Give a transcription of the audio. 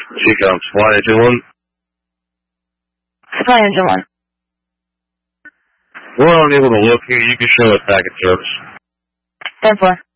G-Com, Supply Engine 1. Supply Engine 1. We're unable to locate you. You can show us packet service. 10-4.